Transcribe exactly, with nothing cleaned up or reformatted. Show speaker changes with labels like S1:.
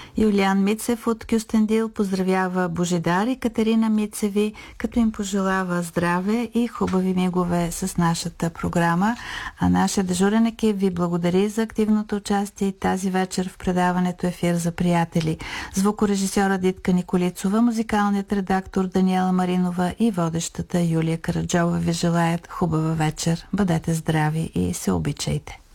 S1: Юлиан Мицев от Кюстендил поздравява Божидар и Катерина Мицеви, като им пожелава здраве и хубави мигове с нашата програма. А нашия дежурен екип ви благодари за активното участие тази вечер в предаването Ефир за приятели. Звукорежисьора Дитка Николицова, музикалният редактор Даниела Маринова и водещата Юлия Караджова ви желаят хубава вечер. Бъдете здрави и се обичайте.